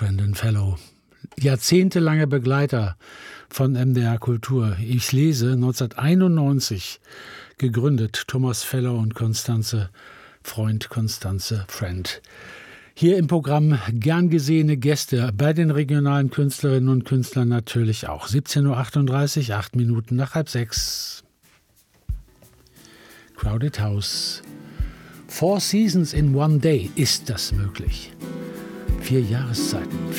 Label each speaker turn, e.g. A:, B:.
A: Friend and Fellow. Jahrzehntelanger Begleiter von MDR Kultur. Ich lese 1991 gegründet, Thomas Fellow und Constanze Friend. Hier im Programm gern gesehene Gäste, bei den regionalen Künstlerinnen und Künstlern natürlich auch. 17.38 Uhr, 8 Minuten nach 5:30. Crowded House. 4 Seasons in One Day. Ist das möglich? 4 Jahreszeiten,